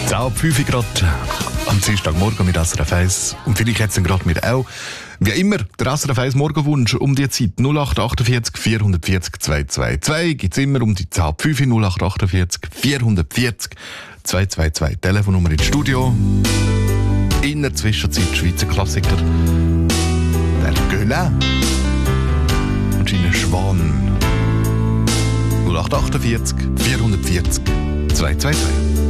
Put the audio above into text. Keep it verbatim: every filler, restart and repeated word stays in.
zehn ab fünf gerade am Dienstagmorgen mit S R F eins. Und vielleicht jetzt gerade mit auch, wie immer, der S R F eins Morgenwunsch um die Zeit null acht achtundvierzig vierhundertvierzig zweihundertzweiundzwanzig gibt es immer um die zehn ab fünf null acht achtundvierzig vierhundertvierzig zweihundertzweiundzwanzig. Telefonnummer ins Studio. In der Zwischenzeit Schweizer Klassiker. Der Gueulin und seine Schwan. null acht achtundvierzig vierhundertvierzig zweihundertzweiundzwanzig.